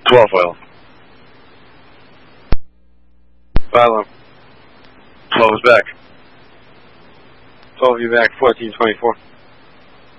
12 oil. Follow. 12 is back. 12 you back, 1424.